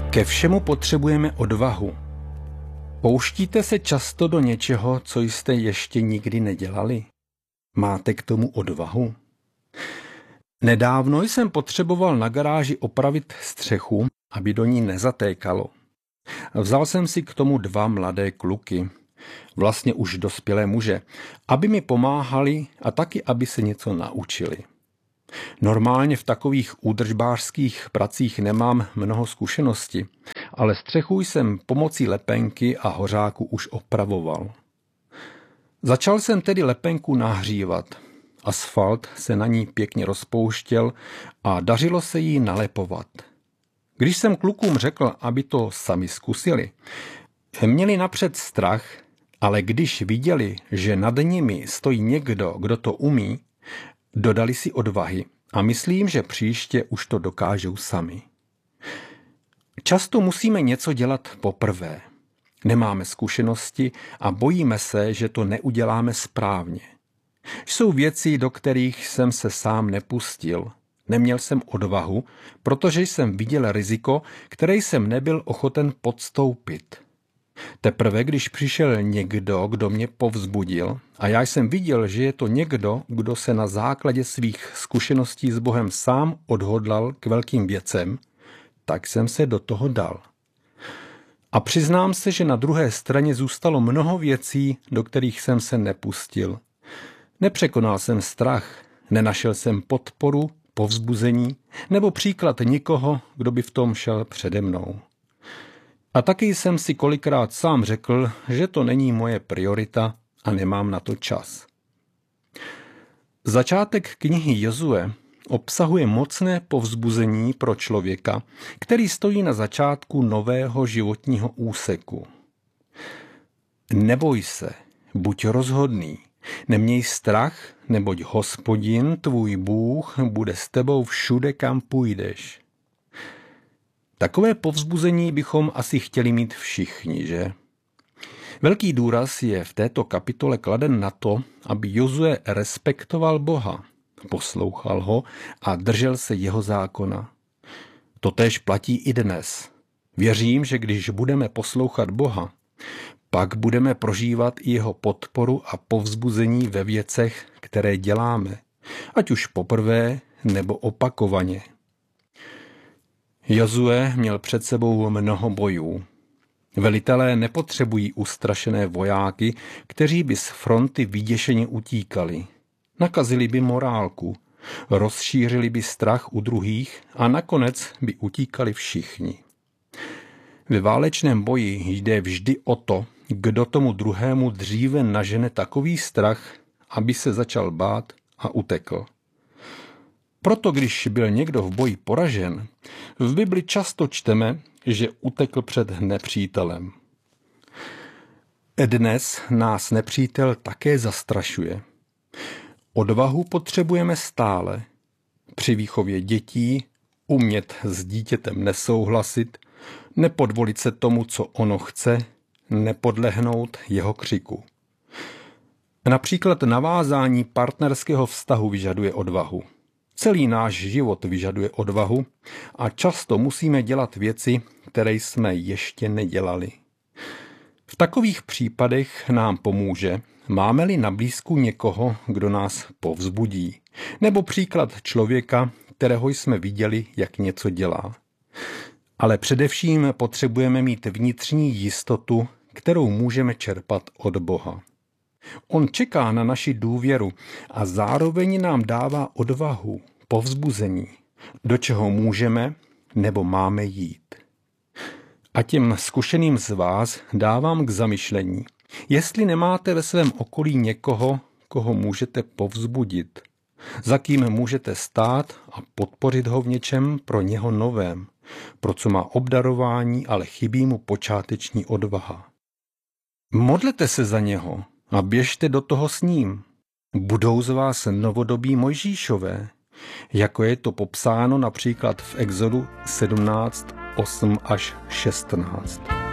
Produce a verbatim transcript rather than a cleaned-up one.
Ke všemu potřebujeme odvahu. Pouštíte se často do něčeho, co jste ještě nikdy nedělali? Máte k tomu odvahu? Nedávno jsem potřeboval na garáži opravit střechu, aby do ní nezatékalo. Vzal jsem si k tomu dva mladé kluky, vlastně už dospělé muže, aby mi pomáhali a taky, aby se něco naučili. Normálně v takových údržbářských pracích nemám mnoho zkušenosti, ale střechu jsem pomocí lepenky a hořáku už opravoval. Začal jsem tedy lepenku nahřívat. Asfalt se na ní pěkně rozpouštěl a dařilo se jí nalepovat. Když jsem klukům řekl, aby to sami zkusili, měli napřed strach, ale když viděli, že nad nimi stojí někdo, kdo to umí, dodali si odvahy a myslím, že příště už to dokážou sami. Často musíme něco dělat poprvé. Nemáme zkušenosti a bojíme se, že to neuděláme správně. Jsou věci, do kterých jsem se sám nepustil. Neměl jsem odvahu, protože jsem viděl riziko, které jsem nebyl ochoten podstoupit. Teprve, když přišel někdo, kdo mě povzbudil, a já jsem viděl, že je to někdo, kdo se na základě svých zkušeností s Bohem sám odhodlal k velkým věcem, tak jsem se do toho dal. A přiznám se, že na druhé straně zůstalo mnoho věcí, do kterých jsem se nepustil. Nepřekonal jsem strach, nenašel jsem podporu, povzbuzení nebo příklad nikoho, kdo by v tom šel přede mnou. A taky jsem si kolikrát sám řekl, že to není moje priorita a nemám na to čas. Začátek knihy Jozue obsahuje mocné povzbuzení pro člověka, který stojí na začátku nového životního úseku. Neboj se, buď rozhodný, neměj strach, neboť Hospodin, tvůj Bůh, bude s tebou všude, kam půjdeš. Takové povzbuzení bychom asi chtěli mít všichni, že? Velký důraz je v této kapitole kladen na to, aby Jozue respektoval Boha, poslouchal ho a držel se jeho zákona. Totéž platí i dnes. Věřím, že když budeme poslouchat Boha, pak budeme prožívat i jeho podporu a povzbuzení ve věcech, které děláme, ať už poprvé nebo opakovaně. Jozue měl před sebou mnoho bojů. Velitelé nepotřebují ustrašené vojáky, kteří by z fronty vyděšeně utíkali. Nakazili by morálku, rozšířili by strach u druhých a nakonec by utíkali všichni. Ve válečném boji jde vždy o to, kdo tomu druhému dříve nažene takový strach, aby se začal bát a utekl. Proto když byl někdo v boji poražen, v Bibli často čteme, že utekl před nepřítelem. Dnes nás nepřítel také zastrašuje. Odvahu potřebujeme stále. Při výchově dětí umět s dítětem nesouhlasit, nepodvolit se tomu, co ono chce, nepodlehnout jeho křiku. Například navázání partnerského vztahu vyžaduje odvahu. Celý náš život vyžaduje odvahu a často musíme dělat věci, které jsme ještě nedělali. V takových případech nám pomůže, máme-li na blízku někoho, kdo nás povzbudí, nebo příklad člověka, kterého jsme viděli, jak něco dělá. Ale především potřebujeme mít vnitřní jistotu, kterou můžeme čerpat od Boha. On čeká na naši důvěru a zároveň nám dává odvahu, povzbuzení, do čeho můžeme nebo máme jít. A těm zkušeným z vás dávám k zamyšlení, jestli nemáte ve svém okolí někoho, koho můžete povzbudit, za kým můžete stát a podpořit ho v něčem pro něho novém, pro co má obdarování, ale chybí mu počáteční odvaha. Modlete se za něho a běžte do toho s ním. Budou z vás novodobí Mojžíšové, jako je to popsáno například v Exodu sedmnáct, osm až šestnáct.